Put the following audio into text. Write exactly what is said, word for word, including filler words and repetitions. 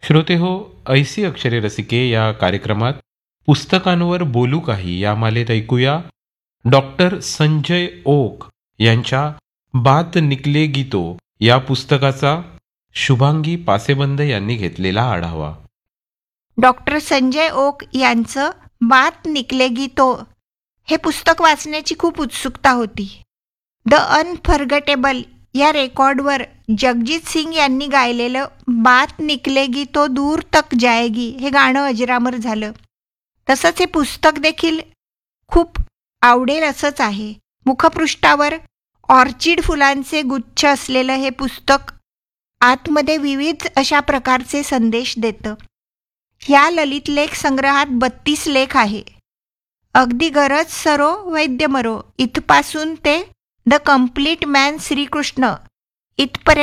श्रोते हो, ऐसी अक्षरे रसिके या कार्यक्रमात पुस्तकांवर बोलू काही या मालेत ऐकूया डॉक्टर संजय ओक यांच्या बात निकले गीतो या पुस्तकाचा शुभांगी पासेबंद यांनी घेतलेला आढावा. डॉक्टर संजय ओक यांचं बात निकलेगी तो हे पुस्तक वाचण्याची खूप उत्सुकता होती. द अनफर्गेटेबल या रेकॉर्डवर जगजीत सिंग यांनी गायलेलं बात निकलेगी तो दूर तक जाएगी हे गाणं अजरामर झालं. तसंच हे पुस्तक देखील खूप आवडेल असंच आहे. मुखपृष्ठावर ऑर्चिड फुलांचे गुच्छ असलेलं हे पुस्तक आतमध्ये विविध अशा प्रकारचे संदेश देतं. ह्या ललित लेख संग्रहात बत्तीस लेख आहे. अगदी गरज सरो वैद्य मरो इथपासून ते द कम्प्लीट मॅन श्रीकृष्ण इथपर्यंत